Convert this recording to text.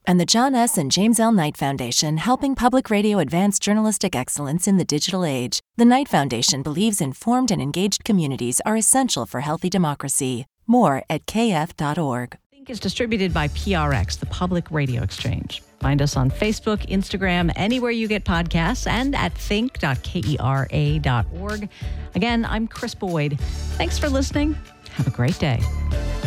And the John S. and James L. Knight Foundation, helping public radio advance journalistic excellence in the digital age. The Knight Foundation believes informed and engaged communities are essential for healthy democracy. More at kf.org. Think is distributed by PRX, the Public Radio Exchange. Find us on Facebook, Instagram, anywhere you get podcasts, and at think.kera.org. Again, I'm Chris Boyd. Thanks for listening. Have a great day.